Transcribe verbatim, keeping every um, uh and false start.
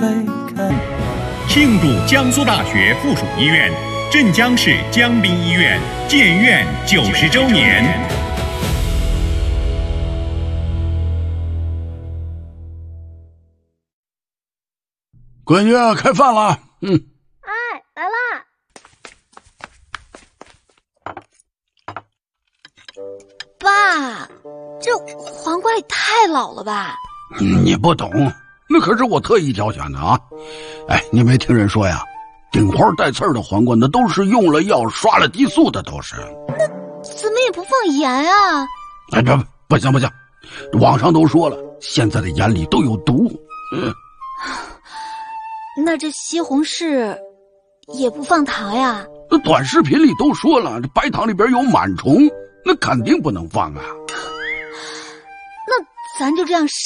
庆祝江苏大学附属医院、镇江市江滨医院建院九十周年。 闺女，开饭了。嗯。 哎，来啦！爸，这黄瓜也太老了吧？ 你不懂，那可是我特意挑选的啊！哎，你没听人说呀？顶花带刺儿的黄瓜，那都是用了药、刷了激素的，都是。 那怎么也不放盐啊？ 哎，不，不行不行，网上都说了，现在的盐里都有毒。嗯。 那这西红柿也不放糖呀？ 那短视频里都说了，这白糖里边有螨虫，那肯定不能放啊。 那咱就这样